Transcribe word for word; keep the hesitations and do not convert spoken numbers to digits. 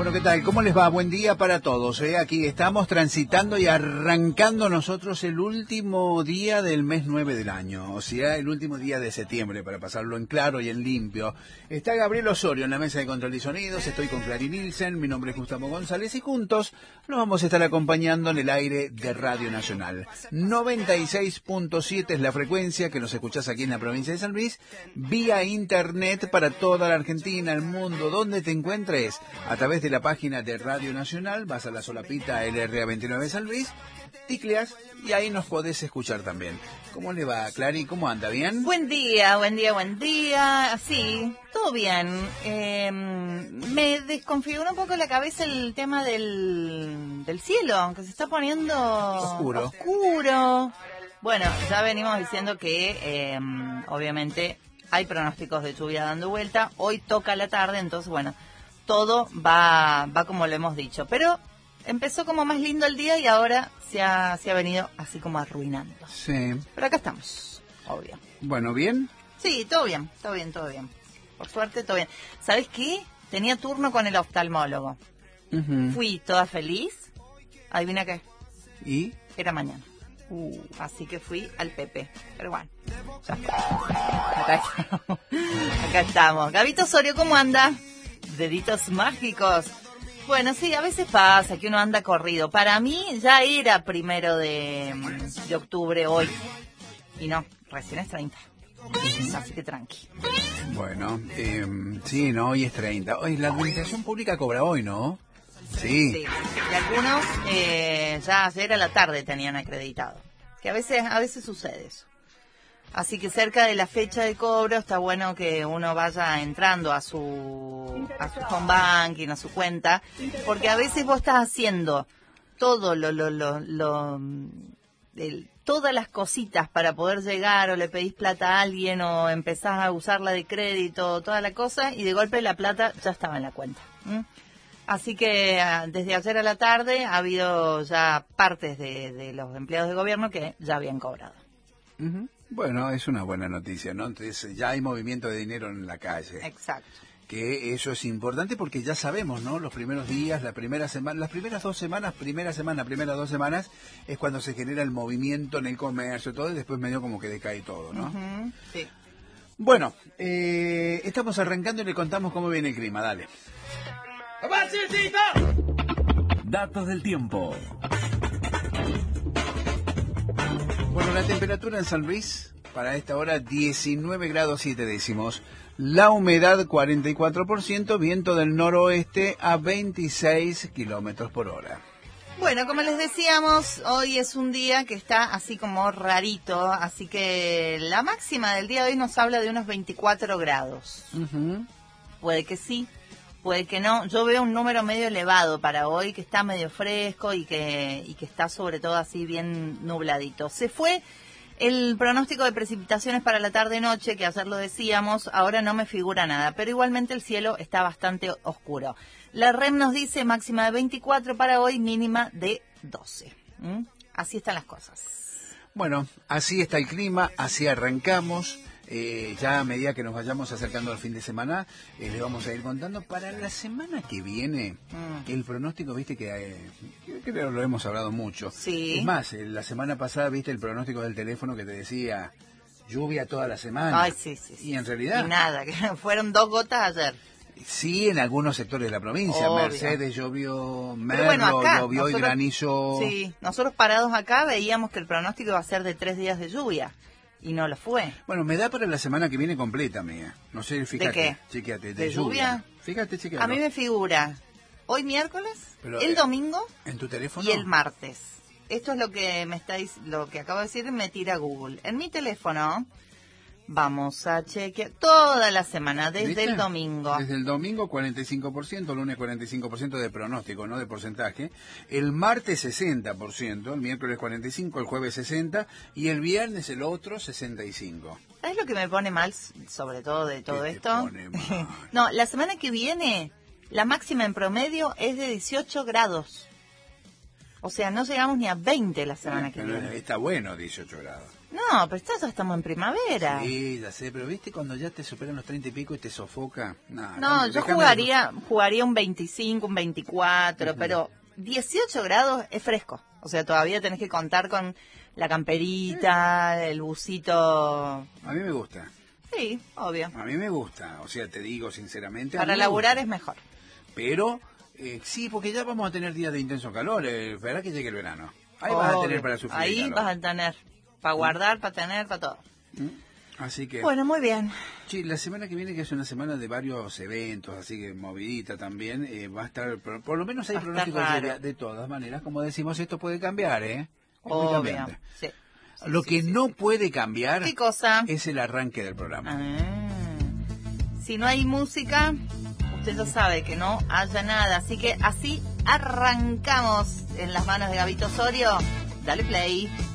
Bueno, ¿qué tal? ¿Cómo les va? Buen día para todos. ¿eh? Aquí estamos transitando y arrancando nosotros el último día del mes nueve del año, o sea, el último día de septiembre, para pasarlo en claro y en limpio. Está Gabriel Osorio en la mesa de control y sonidos, estoy con Clary Nielsen, mi nombre es Gustavo González y juntos nos vamos a estar acompañando en el aire de Radio Nacional. noventa y seis punto siete es la frecuencia que nos escuchás aquí en la provincia de San Luis, vía internet para toda la Argentina, el mundo, donde te encuentres, a través de la página de Radio Nacional, vas a la solapita L R A veintinueve San Luis, ticleas y ahí nos podés escuchar también. ¿Cómo le va, Clary? ¿Cómo anda? ¿Bien? Buen día, buen día, buen día. Sí, todo bien. Eh, me desconfiguró un poco la cabeza el tema del, del cielo, que se está poniendo oscuro. oscuro. Bueno, ya venimos diciendo que eh, obviamente hay pronósticos de lluvia dando vuelta. Hoy toca la tarde, entonces bueno, todo va va como lo hemos dicho. Pero empezó como más lindo el día y ahora se ha, se ha venido así como arruinando. Sí. Pero acá estamos, obvio. Bueno, ¿bien? Sí, todo bien, todo bien, todo bien. Por suerte, todo bien. ¿Sabes qué? Tenía turno con el oftalmólogo. Uh-huh. Fui toda feliz. Adivina qué. ¿Y? Era mañana. Uh, así que fui al Pepe. Pero bueno, ya está. Acá estamos. Acá estamos. Gabito Osorio, ¿cómo anda? Deditos mágicos. Bueno, sí, a veces pasa que uno anda corrido. Para mí ya era primero de, de octubre hoy. Y no, recién es treinta. Así que tranqui. Bueno, eh, sí, no, hoy es treinta. Hoy la administración pública cobra hoy, ¿no? Sí. Sí, y algunos eh, ya ayer a la tarde tenían acreditado. Que a veces, a veces sucede eso. Así que cerca de la fecha de cobro está bueno que uno vaya entrando a su a su home banking, a su cuenta, porque a veces vos estás haciendo todo lo lo lo, lo el, todas las cositas para poder llegar, o le pedís plata a alguien o empezás a usarla de crédito, toda la cosa, y de golpe la plata ya estaba en la cuenta. ¿Mm? Así que desde ayer a la tarde ha habido ya partes de, de los empleados de gobierno que ya habían cobrado. Uh-huh. Bueno, es una buena noticia, ¿no? Entonces ya hay movimiento de dinero en la calle. Exacto. Que eso es importante porque ya sabemos, ¿no? Los primeros días, la primera semana, las primeras dos semanas, primera semana, primeras dos semanas, es cuando se genera el movimiento en el comercio, todo, y después medio como que decae todo, ¿no? Uh-huh. Sí. Bueno, eh, estamos arrancando y le contamos cómo viene el clima, dale. Datos del tiempo. Bueno, la temperatura en San Luis para esta hora diecinueve grados siete décimos. La humedad cuarenta y cuatro por ciento, viento del noroeste a veintiséis kilómetros por hora. Bueno, como les decíamos, hoy es un día que está así como rarito, así que la máxima del día de hoy nos habla de unos veinticuatro grados. Uh-huh. Puede que sí, puede que no. Yo veo un número medio elevado para hoy, que está medio fresco y que, y que está sobre todo así bien nubladito. Se fue el pronóstico de precipitaciones para la tarde-noche, que ayer lo decíamos, ahora no me figura nada, pero igualmente el cielo está bastante oscuro. La R E M nos dice máxima de veinticuatro para hoy, mínima de doce. ¿Mm? Así están las cosas. Bueno, así está el clima, así arrancamos. Eh, ya a medida que nos vayamos acercando al fin de semana, eh, les vamos a ir contando. Para la semana que viene, mm. el pronóstico, viste que, eh, que creo lo hemos hablado mucho. Sí. Es más, eh, la semana pasada viste el pronóstico del teléfono que te decía lluvia toda la semana. Ay, sí, sí. sí. Y en realidad... Y nada, que fueron dos gotas ayer. Sí, en algunos sectores de la provincia. Obvio. Mercedes llovió, Merlo bueno, acá, llovió nosotros, y granizó. Sí, nosotros parados acá veíamos que el pronóstico iba a ser de tres días de lluvia. Y no lo fue. Bueno, me da para la semana que viene completa, mía. No sé, fíjate. ¿De qué? Chequeate, de, ¿De lluvia. lluvia? Fíjate, chequeate. A mí me figura hoy miércoles, Pero, el eh, domingo ¿en tu teléfono? y el martes. Esto es lo que me estáis, lo que acabo de decir, me tira Google. En mi teléfono vamos a chequear toda la semana, desde ¿Viste? el domingo. Desde el domingo cuarenta y cinco por ciento, lunes cuarenta y cinco por ciento de pronóstico, no de porcentaje. El martes sesenta por ciento, el miércoles cuarenta y cinco por ciento, el jueves sesenta por ciento y el viernes el otro sesenta y cinco por ciento. ¿Sabes lo que me pone mal, sobre todo de todo ¿Qué te esto? pone mal? No, la semana que viene la máxima en promedio es de dieciocho grados. O sea, no llegamos ni a veinte la semana que Pero viene. está bueno dieciocho grados. No, pero esto ya estamos en primavera. Sí, ya sé, pero viste cuando ya te superan los treinta y pico y te sofoca. Nah, No, déjame- yo déjame- jugaría jugaría un veinticinco, un veinticuatro, pero dieciocho grados es fresco. O sea, todavía tenés que contar con la camperita, el busito. A mí me gusta, Sí, obvio. a mí me gusta. O sea, te digo sinceramente. a Para mí me laburar gusta. es mejor. Pero, eh, sí, porque ya vamos a tener días de intenso calor. Eh, esperá que llegue el verano. Ahí vas a Obvio. tener para sufrir el Ahí calor. vas a tener. Para guardar, para tener, para todo. ¿Mm? Así que, Bueno, muy bien. sí, la semana que viene, que es una semana de varios eventos, así que movidita también, eh, va a estar, por, por lo menos hay Va a estar pronóstico de raro. lluvia. De todas maneras, como decimos, esto puede cambiar, ¿eh? Es muy Obvio. cambiante. Sí. Lo que no puede cambiar ¿Qué cosa? es el arranque del programa. Ah. Si no hay música, usted ya sabe que no haya nada. Así que así arrancamos en las manos de Gabito Osorio. Dale play.